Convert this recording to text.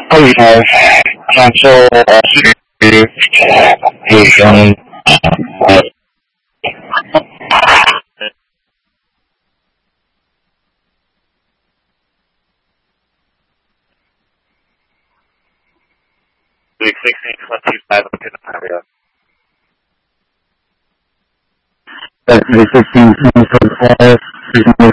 Oh, yes. So, Asian, uh, 1625 area. That's the 1625